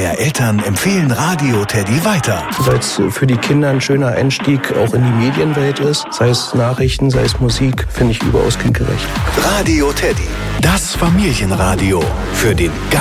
mehr Eltern empfehlen Radio Teddy weiter. Weil es für die Kinder ein schöner Einstieg auch in die Medienwelt ist. Sei es Nachrichten, sei es Musik, finde ich überaus kindgerecht. Radio Teddy, das Familienradio für den